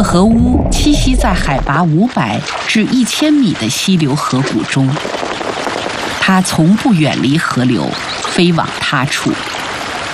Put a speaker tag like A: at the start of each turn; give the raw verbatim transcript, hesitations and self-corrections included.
A: 特河乌栖息在海拔五百至一千米的溪流河谷中，它从不远离河流，飞往他处。